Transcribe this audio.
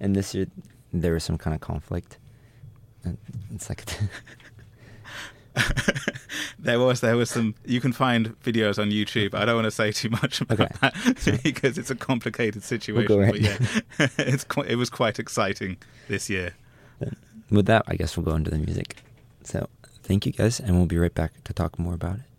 And this year there was some kind of conflict. And it's like there was some. You can find videos on YouTube. I don't want to say too much about that because it's a complicated situation. We'll go but yeah, it was quite exciting this year. With that, I guess we'll go into the music. So thank you guys, and we'll be right back to talk more about it.